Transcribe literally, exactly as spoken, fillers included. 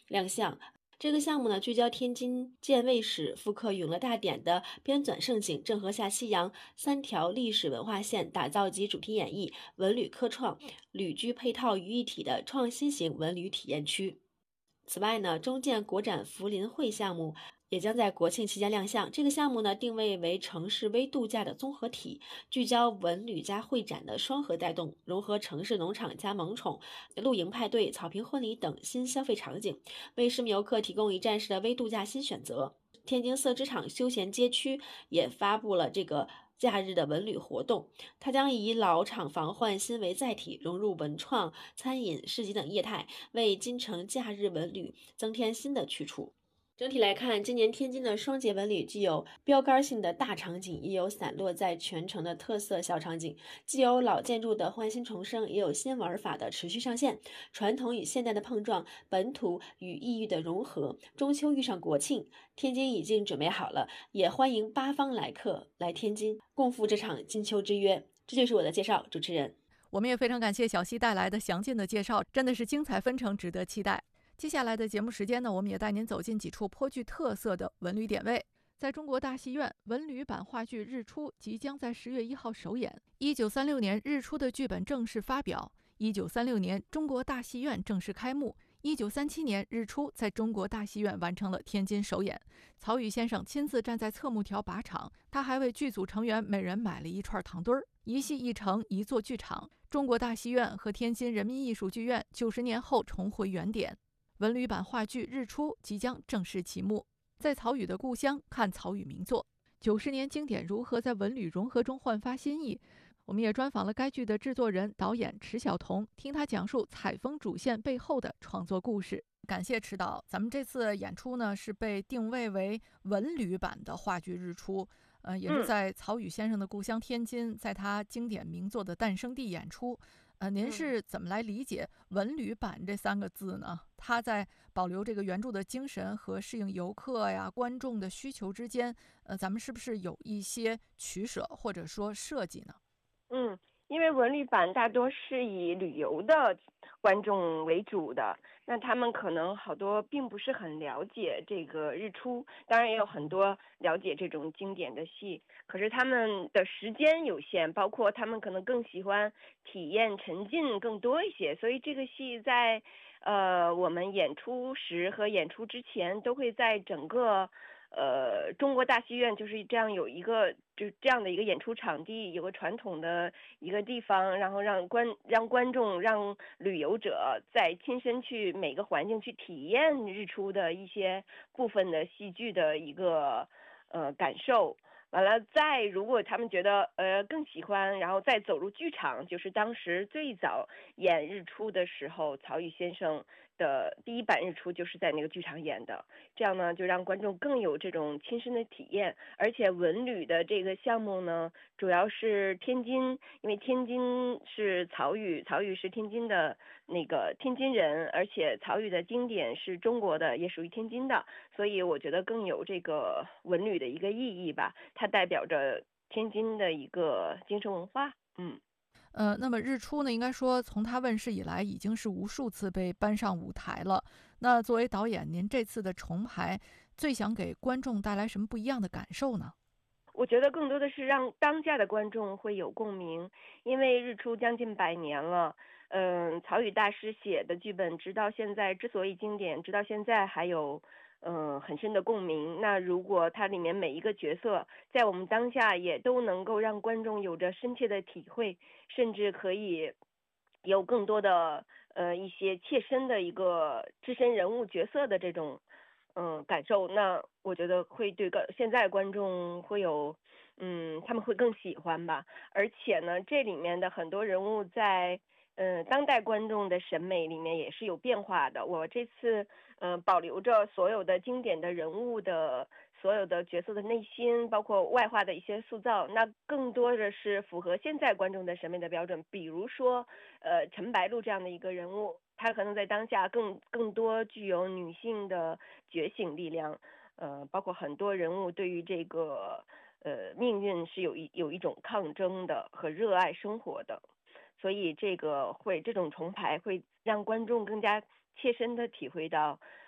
亮相。这个项目呢，聚焦天津建卫史，复刻永乐大典的编纂盛景，郑和下西洋三条历史文化线，打造集主题演绎、文旅科创、旅居配套于一体的创新型文旅体验区。此外呢，中建国展福林会项目也将在国庆期间亮相。这个项目呢，定位为城市微度假的综合体，聚焦文旅加会展的双核带动，融合城市农场加萌宠、露营派对、草坪婚礼等新消费场景，为市民游客提供一站式的微度假新选择。天津色之场休闲街区也发布了这个假日的文旅活动，它将以老厂房换新为载体，融入文创、餐饮、市集等业态，为金城假日文旅增添新的去处。整体来看，今年天津的双节文旅既有标杆性的大场景，也有散落在全城的特色小场景，既有老建筑的焕新重生，也有新玩法的持续上线，传统与现代的碰撞，本土与异域的融合。中秋遇上国庆，天津已经准备好了，也欢迎八方来客来天津共赴这场金秋之约。这就是我的介绍，主持人。 我们也非常感谢小溪带来的详尽的介绍，真的是精彩纷呈，值得期待。接下来的节目时间呢，我们也带您走进几处颇具特色的文旅点位。在中国大戏院，文旅版话剧《日出》即将在十月一号首演。一九三六年，《日出》的剧本正式发表。一九三六年，中国大戏院正式开幕。一九三七年，《日出》在中国大戏院完成了天津首演。曹禺先生亲自站在侧幕条把场，他还为剧组成员每人买了一串糖墩儿。一戏一城，一座剧场，中国大戏院和天津人民艺术剧院九十年后重回原点。文旅版话剧《日出》即将正式启幕，在曹禺的故乡看曹禺名作，九十年经典如何在文旅融合中焕发新意？我们也专访了该剧的制作人、导演迟晓彤，听他讲述采风主线背后的创作故事。感谢迟导，咱们这次演出呢是被定位为文旅版的话剧《日出》，呃，也是在曹禺先生的故乡天津，在他经典名作的诞生地演出。呃，您是怎么来理解文旅版这三个字呢？它在保留这个原著的精神和适应游客呀、观众的需求之间，呃，咱们是不是有一些取舍或者说设计呢？ 嗯，因为文旅版大多是以旅游的观众为主的，那他们可能好多并不是很了解这个日出，当然也有很多了解这种经典的戏，可是他们的时间有限，包括他们可能更喜欢体验沉浸更多一些，所以这个戏在呃我们演出时和演出之前都会在整个呃，中国大戏院就是这样有一个就这样的一个演出场地，有个传统的一个地方，然后让观让观众让旅游者在亲身去每个环境去体验日出的一些部分的戏剧的一个呃感受。完了，再如果他们觉得呃更喜欢，然后再走入剧场，就是当时最早演日出的时候，曹禺先生的第一版日出就是在那个剧场演的。这样呢，就让观众更有这种亲身的体验。而且文旅的这个项目呢，主要是天津，因为天津是曹禺，曹禺是天津的那个天津人，而且曹禺的经典是中国的，也属于天津的，所以我觉得更有这个文旅的一个意义吧。它代表着天津的一个精神文化。嗯。 呃，那么日出呢，应该说从它问世以来，已经是无数次被搬上舞台了。那作为导演，您这次的重排，最想给观众带来什么不一样的感受呢？ 我觉得更多的是让当下的观众会有共鸣，因为日出将近百年了，嗯，曹禺大师写的剧本直到现在之所以经典，直到现在还有嗯很深的共鸣。那如果它里面每一个角色在我们当下也都能够让观众有着深切的体会，甚至可以有更多的呃一些切身的一个置身人物角色的这种嗯感受，那我觉得会对个现在观众会有嗯他们会更喜欢吧。而且呢，这里面的很多人物在呃当代观众的审美里面也是有变化的。我这次呃保留着所有的经典的人物的所有的角色的内心，包括外化的一些塑造，那更多的是符合现在观众的审美的标准。比如说呃陈白露这样的一个人物，她可能在当下更更多具有女性的觉醒力量，呃，包括很多人物对于这个呃命运是有一有一种抗争的和热爱生活的，所以这个会这种重排会让观众更加切身的体会到